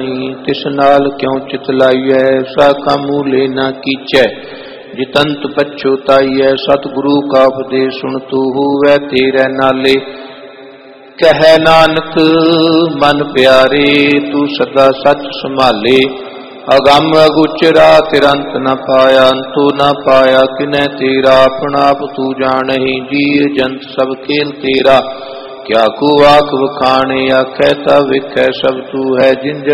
तिस नाल क्यों चितलाइय, सा कामू लेना कीचै, जितंत पछोताइय। सतगुरु का उपदेश सुन तू हुवै तेरे नाले, कहे नानक मन प्यारे, तू सदा सच संभाले। अगम अगोचरा तिरंत न पाया, अंतो न पाया किनै तेरा। अपना आप तू जानहि, जीव जंत सब खेल तेरा। क्या को आख बखाने, आखै ता विखै सब तू है। जिन